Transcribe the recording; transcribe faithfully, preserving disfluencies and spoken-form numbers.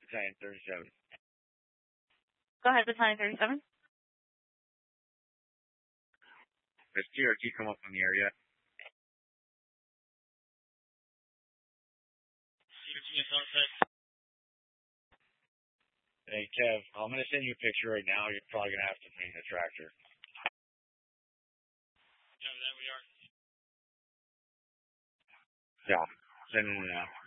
Battalion thirty-seven. Go ahead, Battalion thirty-seven. Does T R T come up in the area? Hey, Kev, I'm going to send you a picture right now. You're probably going to have to bring the tractor. Yeah, that we are. Yeah, send it now.